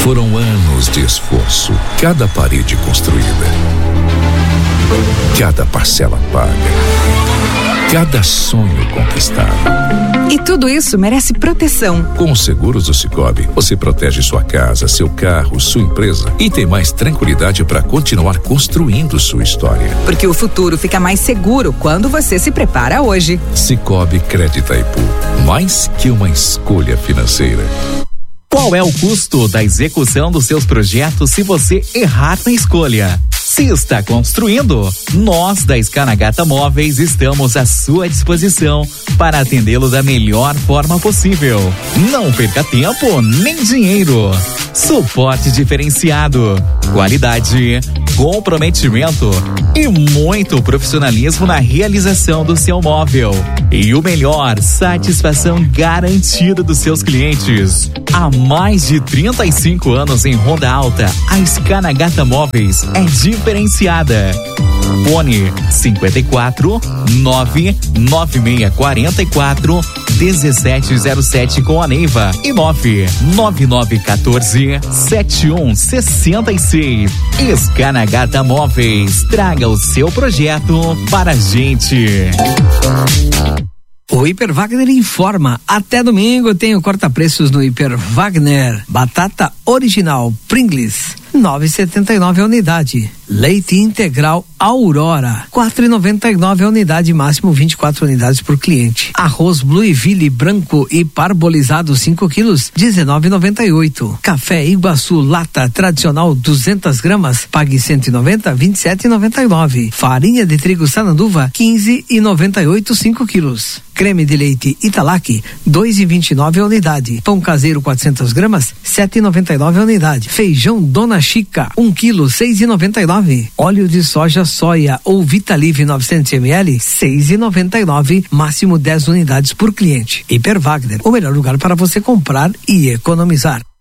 Foram anos de esforço, cada parede construída, cada parcela paga, cada sonho conquistado. E tudo isso merece proteção. Com os seguros do Sicoob, você protege sua casa, seu carro, sua empresa e tem mais tranquilidade para continuar construindo sua história. Porque o futuro fica mais seguro quando você se prepara hoje. Sicoob Crédito Itaipu, mais que uma escolha financeira. Qual é o custo da execução dos seus projetos se você errar na escolha? Se está construindo, nós da Skanagata Móveis estamos à sua disposição para atendê-lo da melhor forma possível. Não perca tempo nem dinheiro. Suporte diferenciado, qualidade, comprometimento e muito profissionalismo na realização do seu móvel. E o melhor, satisfação garantida dos seus clientes. Há mais de 35 anos em Ronda Alta, a Skanagata Móveis é diferenciada. Fone 54 99644 1707 com a Neiva e 99914 7166. Skanagata Móveis, traga o seu projeto para a gente. O Hiper Wagner informa, até domingo tem o corta-preços no Hiper Wagner. Batata original Pringles, 9,79 a unidade. Leite integral Aurora, 4,99 a unidade, máximo 24 unidades por cliente. Arroz Blueville branco e parbolizado 5 quilos, 19,98. Café Iguaçu lata tradicional 200 gramas, pague 190, 27,99. Farinha de trigo Sananduva, 15,98 5 quilos. Creme de leite Italac, 2,29 a unidade. Pão caseiro 400 gramas, 7,99 a unidade. Feijão Dona Chica, 1 quilo, 6,99. Óleo de soja Soia ou Vitalive 900 ml, 6,99, máximo 10 unidades por cliente. Hiper Wagner, o melhor lugar para você comprar e economizar.